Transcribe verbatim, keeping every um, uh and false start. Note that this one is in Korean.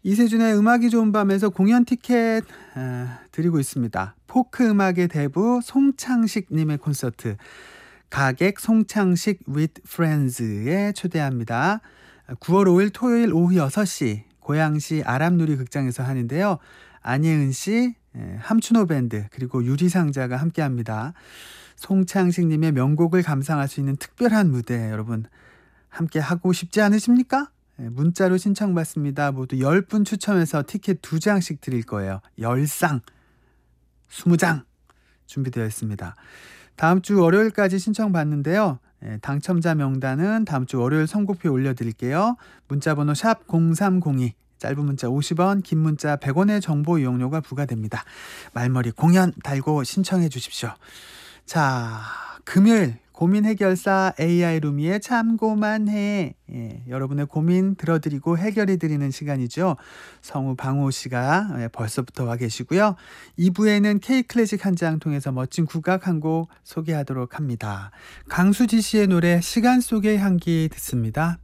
이세준의 음악이 좋은 밤에서 공연 티켓 아, 드리고 있습니다. 포크 음악의 대부 송창식님의 콘서트 가객 송창식 with friends에 초대합니다. 구월 오일 토요일 오후 여섯 시 고양시 아람누리 극장에서 하는데요. 안예은 씨, 함춘호 밴드 그리고 유리상자가 함께합니다. 송창식님의 명곡을 감상할 수 있는 특별한 무대 여러분 함께 하고 싶지 않으십니까? 문자로 신청받습니다. 모두 열 분 추첨해서 티켓 두 장씩 드릴 거예요. 열 쌍, 스무 장 준비되어 있습니다. 다음 주 월요일까지 신청받는데요. 당첨자 명단은 다음 주 월요일 선곡표 올려드릴게요. 문자번호 샵 공삼공이, 짧은 문자 오십 원, 긴 문자 백 원의 정보 이용료가 부과됩니다. 말머리 공연 달고 신청해 주십시오. 자, 금요일 고민 해결사 에이아이 루미의 참고만 해. 예, 여러분의 고민 들어드리고 해결해드리는 시간이죠. 성우 방호 씨가 벌써부터 와 계시고요. 이 부에는 K클래식 한 장 통해서 멋진 국악 한 곡 소개하도록 합니다. 강수지 씨의 노래 시간 속의 향기 듣습니다.